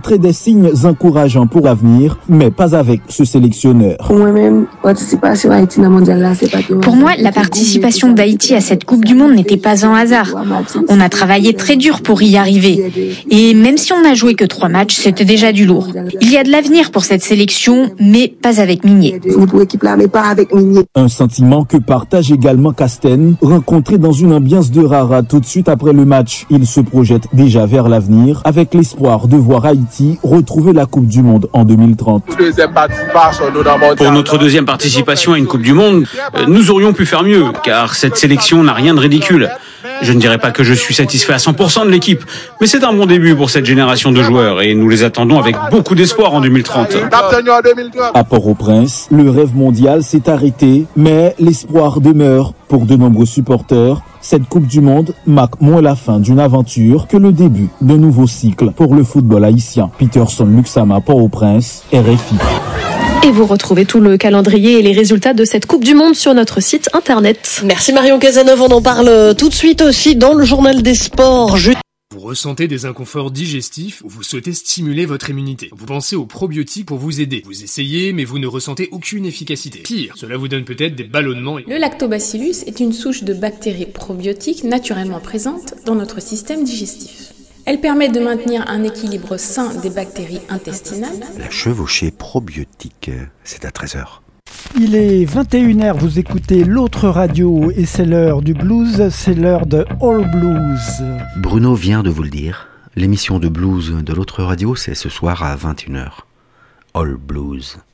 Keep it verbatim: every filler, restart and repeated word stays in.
montrait des signes encourageants pour l'avenir, mais pas avec ce sélectionneur. Pour moi, la participation d'Haïti à cette Coupe du Monde n'était pas un hasard. On a travaillé très dur pour y arriver. Et même si on n'a joué que trois matchs, c'était déjà du lourd. Il y a de l'avenir pour cette sélection, mais pas avec Migné. Un sentiment que partage également Castagne, rencontré dans une ambiance de rara tout de suite après le match. Il se projette déjà vers l'avenir, avec l'espoir de voir Haïti retrouver la Coupe du Monde en deux mille trente. Pour notre deuxième participation à une Coupe du Monde, nous aurions pu faire mieux, car cette sélection n'a rien de ridicule. Je ne dirais pas que je suis satisfait à cent pour cent de l'équipe, mais c'est un bon début pour cette génération de joueurs et nous les attendons avec beaucoup d'espoir en deux mille trente. À Port-au-Prince, le rêve mondial s'est arrêté, mais l'espoir demeure pour de nombreux supporters. Cette Coupe du Monde marque moins la fin d'une aventure que le début d'un nouveau cycle pour le football haïtien. Peterson Luxama, Port-au-Prince, R F I. Et vous retrouvez tout le calendrier et les résultats de cette Coupe du Monde sur notre site internet. Merci Marion Cazeneuve, on en parle tout de suite aussi dans le journal des sports. Je... Vous ressentez des inconforts digestifs ou vous souhaitez stimuler votre immunité. Vous pensez aux probiotiques pour vous aider. Vous essayez mais vous ne ressentez aucune efficacité. Pire, cela vous donne peut-être des ballonnements. Et... Le lactobacillus est une souche de bactéries probiotiques naturellement présente dans notre système digestif. Elle permet de maintenir un équilibre sain des bactéries intestinales. La chevauchée probiotique, c'est à treize heures. Il est vingt et une heures, vous écoutez l'autre radio et c'est l'heure du blues, c'est l'heure de All Blues. Bruno vient de vous le dire, l'émission de blues de l'autre radio c'est ce soir à vingt et une heures. All Blues.